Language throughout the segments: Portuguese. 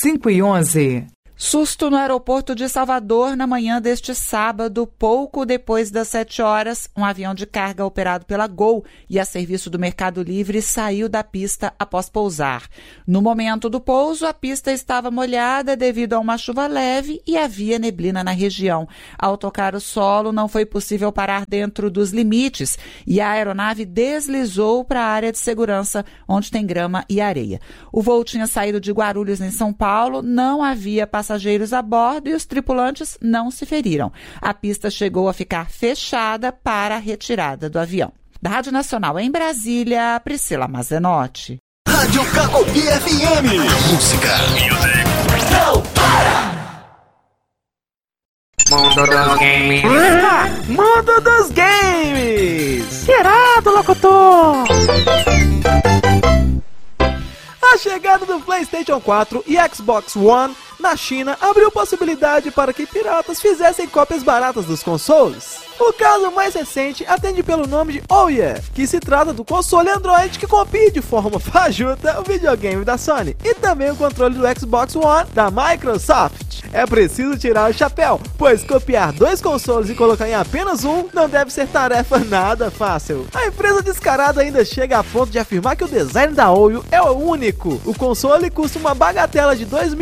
5h11. Susto no aeroporto de Salvador na manhã deste sábado, pouco depois das 7 horas. Um avião de carga operado pela Gol e a serviço do Mercado Livre saiu da pista após pousar. No momento do pouso, a pista estava molhada devido a uma chuva leve e havia neblina na região. Ao tocar o solo, não foi possível parar dentro dos limites e a aeronave deslizou para a área de segurança, onde tem grama e areia. O voo tinha saído de Guarulhos, em São Paulo, não havia passageiros a bordo e os tripulantes não se feriram. A pista chegou a ficar fechada para a retirada do avião. Da Rádio Nacional em Brasília, Priscila Mazenotti. Rádio Cacobi FM. Música. Não para! Mundo dos Games. Mundo dos Games. Irado, locutor. A chegada do PlayStation 4 e Xbox One na China abriu possibilidade para que piratas fizessem cópias baratas dos consoles. O caso mais recente atende pelo nome de Oh Yeah, que se trata do console Android que copia de forma fajuta o videogame da Sony e também o controle do Xbox One da Microsoft. É preciso tirar o chapéu, pois copiar 2 consoles e colocar em apenas um não deve ser tarefa nada fácil. A empresa descarada ainda chega a ponto de afirmar que o design da Oyo é o único. O console custa uma bagatela de R$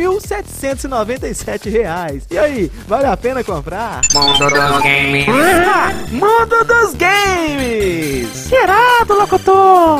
2.797. E aí, vale a pena comprar? Mundo dos Games. Mundo dos Games! Irado, locutor!